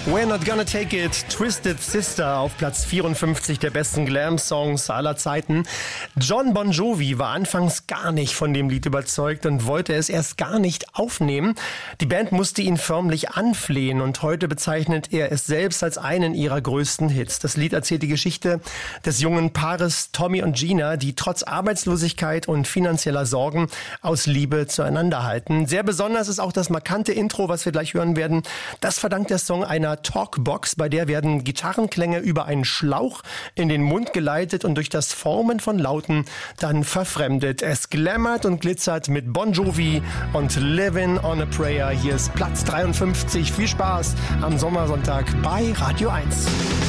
We're Not Gonna Take It, Twisted Sister auf Platz 54 der besten Glam-Songs aller Zeiten. Jon Bon Jovi war anfangs gar nicht von dem Lied überzeugt und wollte es erst gar nicht aufnehmen. Die Band musste ihn förmlich anflehen und heute bezeichnet er es selbst als einen ihrer größten Hits. Das Lied erzählt die Geschichte des jungen Paares Tommy und Gina, die trotz Arbeitslosigkeit und finanzieller Sorgen aus Liebe zueinander halten. Sehr besonders ist auch das markante Intro, was wir gleich hören werden. Das verdankt der Song einer Talkbox, bei der werden Gitarrenklänge über einen Schlauch in den Mund geleitet und durch das Formen von Lauten dann verfremdet. Es glammert und glitzert mit Bon Jovi und Livin' on a Prayer. Hier ist Platz 53. Viel Spaß am Sommersonntag bei Radio 1.